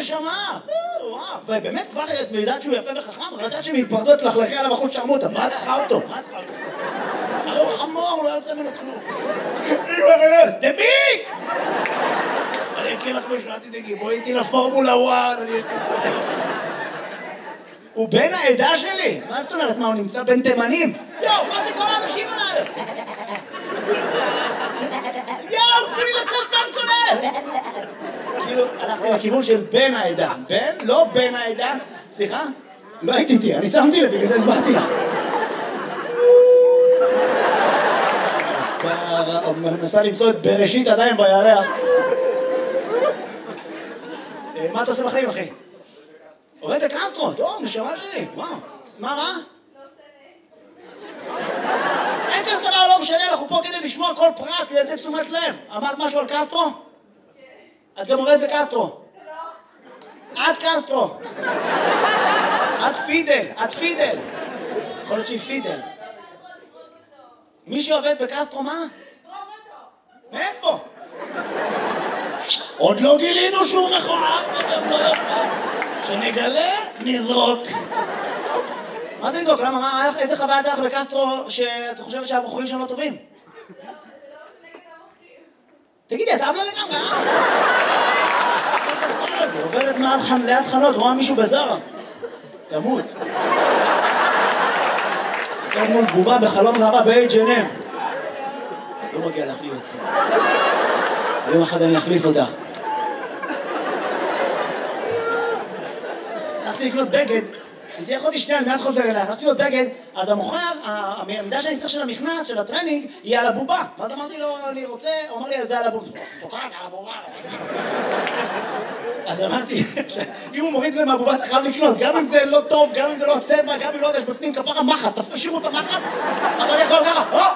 נשמה! וואו, ובאמת כבר יודעת שהוא יפה וחכם, יודעת שהם יפרדות לחלכי על הבחוץ שרמוטה, מה צריכה אותו? הרי הוא חמור, לא יוצא ממנו כלום. סטביק! אני אקריא לך משהו, אל תדאגי, בואי איתי לפורמולה 1, הוא בן העדה שלי! מה זאת אומרת? מה, הוא נמצא בין תימנים? יואו, מה זה כל האנשים הללו? יואו, תנו לי לצאת בן כולל! כאילו, הלכתי לכיוון של בן העדה. בן? לא בן העדה. סליחה? לא הייתי איתי, אני שמתי לב, בגלל זה הסברתי לך. מנסה למצוא את בראשית עדיין בירח. מה אתה עושה בחיים, אחי? עובד בקסטרו, טוב, נשמה שלי, וואו. מה רע? אין כזה דבר לא משנה, אנחנו פה כדי לשמוע כל פרט, כדי לתת תשומת לב. אמרת משהו על קסטרו? את גם עובדת בקסטרו? לא. את קסטרו. את פידל, את פידל. יכול להיות שהיא פידל. מי שעובד בקסטרו מה? מאיפה? עוד לא גילינו שהוא מכוער. שנגלה, נזרוק. מה זה לזרוק? למה? איזה חוויה הייתה לך בקסטרו שאת חושבת שהמוכרים שם לא טובים? תגידי, אתה עמלה לגמרי, זה עוברת ליד חנות, רואה מישהו בזרה. תמות. עכשיו מול בובה בחלום רבה ב-H&M. לא מגיע להחליף אותך. היום אחד אני אחליף אותך. הלכתי לקנות בגד, הייתי יכולתי שנייה, אני מיד חוזר אליה, הלכתי לקנות בגד, אז המוכר, המידה שאני צריך של המכנס, של הטרנינג, היא על הבובה. ואז אמרתי לו, אני רוצה, הוא אמר לי, זה על הבובה. תוקעת על הבובה. אז אמרתי, אם הוא מוריד את זה מהבובה, אתה חייב לקנות, גם אם זה לא טוב, גם אם זה לא הצבע, גם אם לא יודע, יש בפנים כפרה מחט, תשאירו את המחט, אבל אני יכול ככה,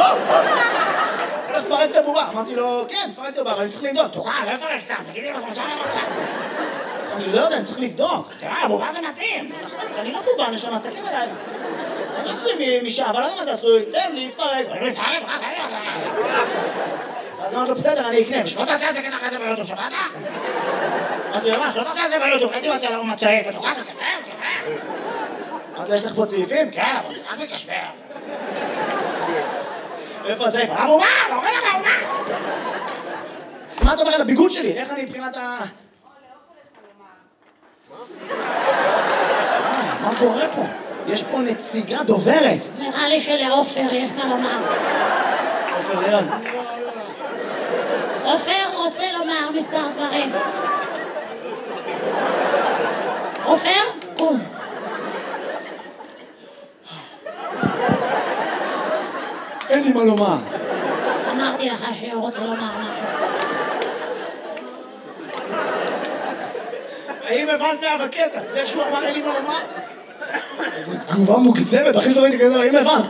הולך לפרק את הבובה. אמרתי לו, כן, פרק את הבובה, אבל אני צריך לבדוק. תוקעת, לא לפרק סתם, תגידי מה חושב לך. אני לא יודע, אני צריך לבדוק. תראה, הבובה זה מתאים. אני לא בובה, נשמה, אז תקן אליי. אני לא עשוי משעה, אבל לא יודע מה זה עשוי. תן לי, תפרק. אז אמרתי לו, בסדר, אני אקנה. ושלא תעשה את זה ככה את זה ביוטיוב, שבאת? אמרתי לו, מה, שלא תעשה את זה ביוטיוב, הייתי רוצה לראות מצעית, ותוקעת, תספר. אמרתי לו, יש לך פה צעיפים? כן, אבל רק מקשבר. איפה הצעיף? הבובה, לא רואה לך הבובה. מה אתה אומר על הביגוד שלי? איך אני מבחינת ה... מה קורה פה? יש פה נציגה דוברת. נראה לי שלעופר יש מה לומר. עופר ליד. עופר רוצה לומר מספר דברים. עופר, קום. אין לי מה לומר. אמרתי לך שהוא רוצה לומר משהו. האם הבנת מה בקטע? זה שהוא אמר אין לי מה לומר? זו תגובה מוגזמת, הכי שלא ראיתי כזה, האם הבנת?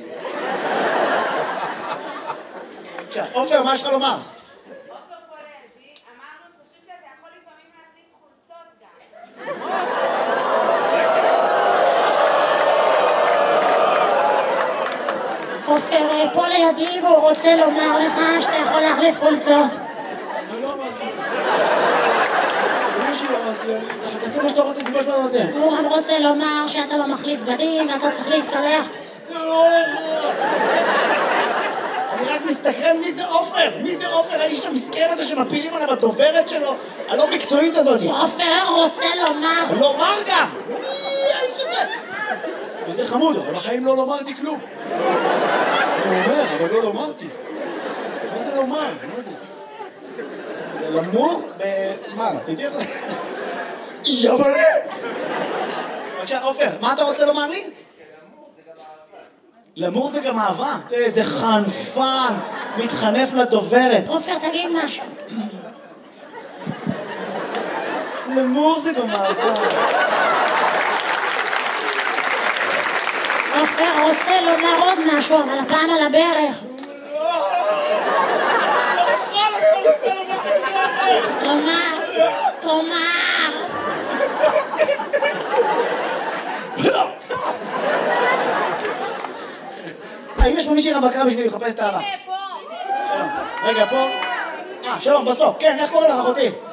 עכשיו, עופר, מה יש לך לומר? עופר פה לידי, אמרנו פשוט שאתה יכול לפעמים להחליף חולצות גם. עופר פה לידי והוא רוצה לומר לך שאתה יכול להחליף חולצות. אני לא אמרתי את זה. מישהו אמרתי, תעשי מה שאתה רוצה, זה מה שאתה רוצה. הוא גם רוצה לומר שאתה לא מחליף בגדים ואתה צריך להתקלח. אני רק מסתכרן מי זה עופר? מי זה עופר? האיש המסכן הזה שמפילים עליו הדוברת שלו, הלא מקצועית הזאת. עופר רוצה לומר. לומר גם! מי האיש הזה? וזה חמוד, אבל בחיים לא לומרתי כלום. אני אומר, אבל לא לומרתי. מה זה לומר? מה זה? זה למור מה? תדעי איך זה? יבלה! בבקשה, עופר, מה אתה רוצה לומר לי? למור זה גם אהבה. איזה חנפן, מתחנף לדוברת. עופר, תגיד משהו. למור זה גם אהבה. עופר רוצה לומר עוד משהו, אבל הפעם על הברך. תאמר, תאמר. האם יש פה מישהי רווקה בשביל לחפש את האהבה? הנה, פה. רגע, פה. שלום, בסוף. כן, איך קוראים לך אחותי?